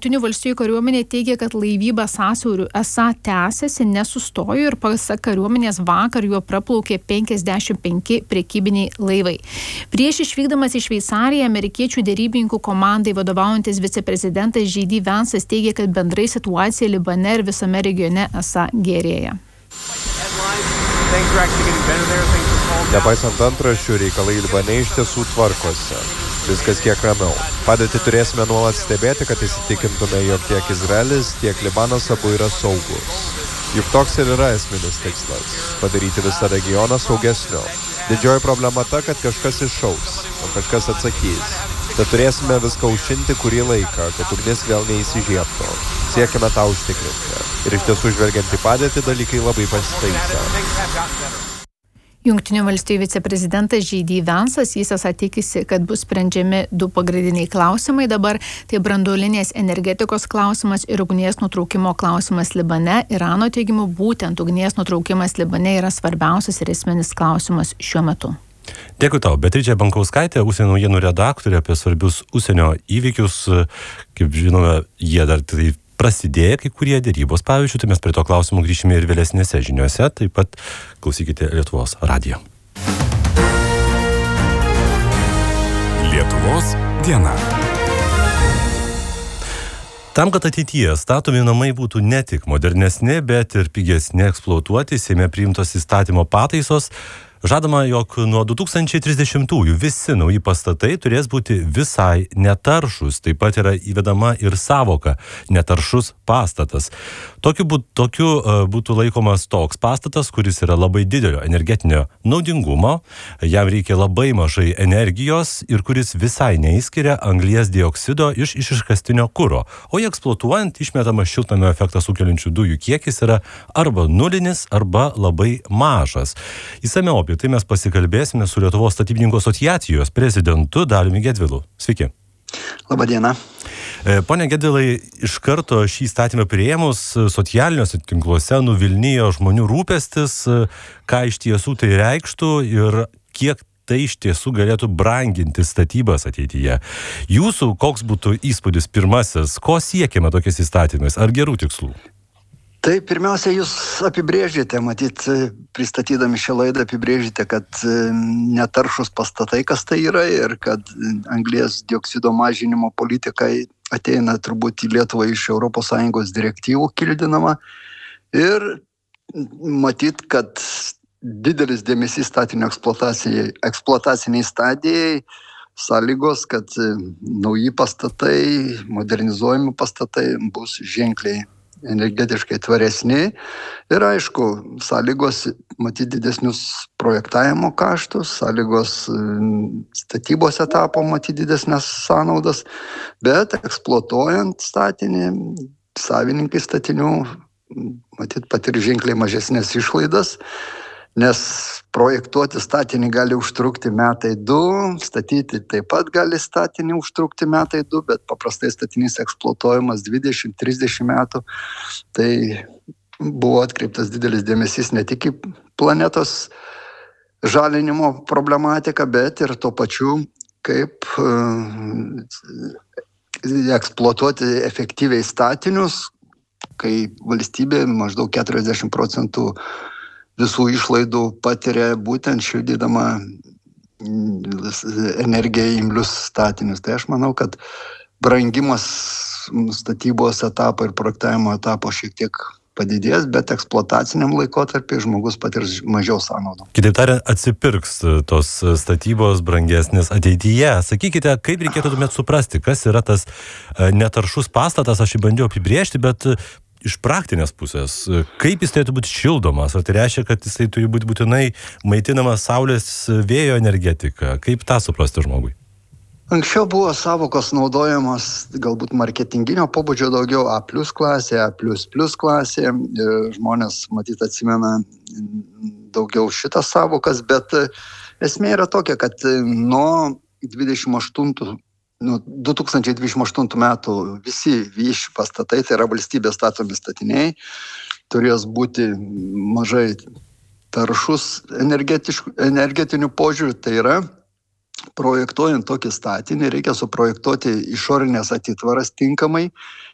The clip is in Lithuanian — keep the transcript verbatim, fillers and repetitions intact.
Jungtinių valstijų kariuomenė teigia, kad laivyba sąsiauriu esą tęsiasi, nesustojo ir pasak kariuomenės vakar juo praplaukė penkiasdešimt penki prekybiniai laivai. Prieš išvykdamas į Šveicariją amerikiečių derybininkų komandai vadovaujantis viceprezidentas J D Vance'as teigia, kad bendrai situacija Libane ir visame regione esą gerėja. Nepaisant antraščių, reikalai Libane iš tiesų tvarkosi. Viskas kiek ramiau. Padėtį turėsime nuolat stebėti, kad įsitikintume, jog tiek Izraelis, tiek Libanas abu yra saugus. Juk toks ir yra esminis tikslas – padaryti visą regioną saugesniu. Didžioji problema ta, kad kažkas iššaus, o kažkas atsakys. Tad turėsime viską užšinti kurį laiką, kad ugnis vėl neįsižiebtų. Siekime tą užtikrinti. Ir iš tiesų žvelgiant į padėtį, dalykai labai pasitaisė. Jungtinių valstijų viceprezidentas J D Vance'as, jis esą tikisi, kad bus sprendžiami du pagrindiniai klausimai dabar, tai branduolinės energetikos klausimas ir ugnies nutraukimo klausimas Libane. Irano teigimu, būtent ugnies nutraukimas Libane yra svarbiausias ir esminis klausimas šiuo metu. Dėkui tau. Beatričė Bankauskaitė, užsienio naujienų redaktorė, apie svarbius užsienio įvykius. Kaip žinome, jie dar tai prasidėjo kai kurie dėrybos, pavyzdžiui, tai mes prie to klausimų grįšime ir vėlesnėse žiniuose, taip pat klausykite Lietuvos radijo. Lietuvos diena. Tam, kad ateityje statomi namai būtų ne tik modernesni, bet ir pigesni eksploatuoti, Seime priimtos įstatymo pataisos. Žadama, jog nuo du tūkstančiai trisdešimtųjų visi nauji pastatai turės būti visai netaršus. Taip pat yra įvedama ir savoka netaršus pastatas. Tokiu, būt, tokiu uh, būtų laikomas toks pastatas, kuris yra labai didelio energetinio naudingumo, jam reikia labai mažai energijos ir kuris visai neįskiria anglies dioksido iš iškastinio kuro. O jį eksploatuojant išmetamas šiltnamio efektą sukeliančių dujų kiekis yra arba nulinis, arba labai mažas. Įsamiau apie tai mes pasikalbėsime su Lietuvos statybininkų asociacijos prezidentu Daliumi Gedvilu. Sveiki. Labadiena. Pone Gedvilai, iš karto šį įstatymą priėmus socialiniuose tinkluose nuvilnijo žmonių rūpestis, ką iš tiesų tai reikštų ir kiek tai iš tiesų galėtų branginti statybas ateityje. Jūsų koks būtų įspūdis pirmasis, ko siekiame tokiais įstatymais, ar gerų tikslų? Tai pirmiausia, jūs apibrėžėte, matyt, pristatydami šią laidą apibrėžėte, kad netaršus pastatai, kas tai yra, ir kad anglies dioksido mažinimo politika ateina turbūt į Lietuvą iš Europos Sąjungos direktyvų kildinama. Ir matyt, kad didelis dėmesys statinio eksploatacijai, eksploataciniai stadijai, sąlygos, kad nauji pastatai, modernizuojami pastatai bus ženkliai energetiškai tvaresni ir aišku, sąlygos matyti didesnius projektavimo kaštus, sąlygos statybos etapo matyti didesnės sąnaudas, bet eksploatuojant statinį, savininkai statinių matyt patir ženkliai mažesnės išlaidas, nes projektuoti statinį gali užtrukti metai du, statyti taip pat gali statinį užtrukti metai du, bet paprastai statinys eksploatuojamas dvidešimt trisdešimt metų. Tai buvo atkreiptas didelis dėmesys ne tik į planetos žalinimo problematiką, bet ir tuo pačiu, kaip eksploatuoti efektyviai statinius, kai valstybė maždaug keturiasdešimt procentų visų išlaidų patiria būtent šildydama energiją imlius statinius. Tai aš manau, kad brangimas statybos etapo ir projektavimo etapo šiek tiek padidės, bet eksploataciniam laikotarpiu žmogus patirs mažiau sąnaudų. Kitaip tariant, atsipirks tos statybos brangesnės ateityje. Sakykite, kaip reikėtų tuomet suprasti, kas yra tas netaršus pastatas, aš jį bandžiau apibrėžti, bet iš praktinės pusės, kaip jis turėtų būti šildomas? Ar tai reiškia, kad jisai turi būti būtinai maitinamas saulės vėjo energetika? Kaip tą suprasti žmogui? Anksčiau buvo savokos naudojamos galbūt marketinginio pobūdžio daugiau A plus klasė, A plus plus klasė. Žmonės, matyt, atsimena daugiau šitas savokas, bet esmė yra tokia, kad nuo dvidešimt aštuntų Nu, du tūkstančiai dvidešimt aštuntų metų visi vieši pastatai, tai yra valstybės statomi statiniai, turės būti mažai taršus energetiniu požiūriu. Tai yra, projektuojant tokį statinį, reikia suprojektuoti išorinės atitvaras tinkamai,